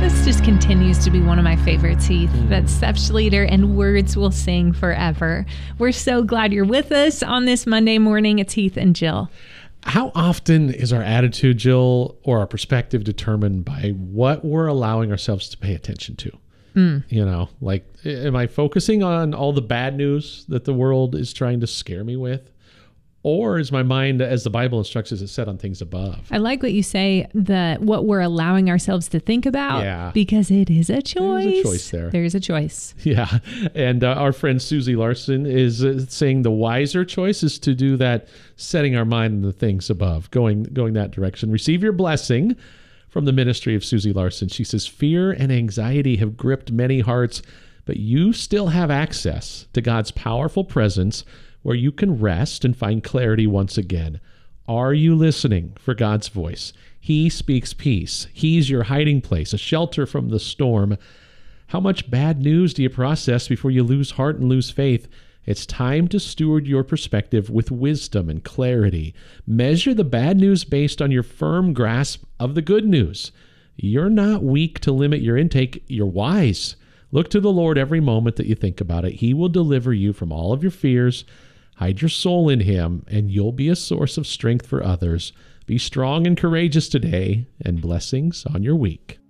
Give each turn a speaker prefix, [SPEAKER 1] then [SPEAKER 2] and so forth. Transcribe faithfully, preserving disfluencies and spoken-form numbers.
[SPEAKER 1] This just continues to be one of my favorites, Heath. That's Seph Schlueter and Words Will Sing Forever. We're so glad you're with us on this Monday morning. It's Heath and Jill.
[SPEAKER 2] How often is our attitude, Jill, or our perspective determined by what we're allowing ourselves to pay attention to? Mm. You know, like, am I focusing on all the bad news that the world is trying to scare me with? Or is my mind, as the Bible instructs us, is set on things above?
[SPEAKER 1] I like what you say, that what we're allowing ourselves to think about,
[SPEAKER 2] yeah.
[SPEAKER 1] because it is a choice.
[SPEAKER 2] There's a choice there.
[SPEAKER 1] There's a choice.
[SPEAKER 2] Yeah. And uh, our friend Susie Larson is uh, saying the wiser choice is to do that, setting our mind on the things above, going, going that direction. Receive your blessing from the ministry of Susie Larson. She says, fear and anxiety have gripped many hearts, but you still have access to God's powerful presence where you can rest and find clarity once again. Are you listening for God's voice? He speaks peace. He's your hiding place, a shelter from the storm. How much bad news do you process before you lose heart and lose faith? It's time to steward your perspective with wisdom and clarity. Measure the bad news based on your firm grasp of the good news. You're not weak to limit your intake. You're wise. Look to the Lord every moment that you think about it. He will deliver you from all of your fears. Hide your soul in Him, and you'll be a source of strength for others. Be strong and courageous today, and blessings on your week.